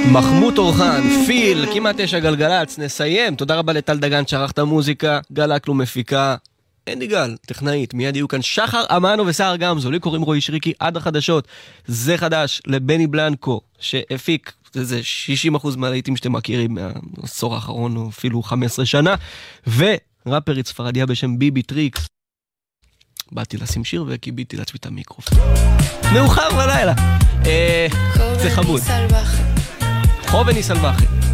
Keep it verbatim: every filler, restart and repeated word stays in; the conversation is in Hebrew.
מחמוד אורחן, פיל, כמעט יש הגלגלץ, נסיים. תודה רבה לטל דגן שערך את המוזיקה, גל אקלו מפיקה, אנדי גל, טכנאית, מיד יהיו כאן שחר אמנו וסער גמזו, לי קוראים רועי שריקי עד החדשות. זה חדש לבני בלנקו, שהפיק, זה שישים אחוז מהלהיטים שאתם מכירים מהעשור האחרון, או אפילו חמש עשרה שנה, וראפרית ספרדיה בשם ביבי טריקס. באתי לשים שיר וקיביתי לעצמי את המיקרופון. מאוחר בלילה. זה חמוד. חובני סלבחי.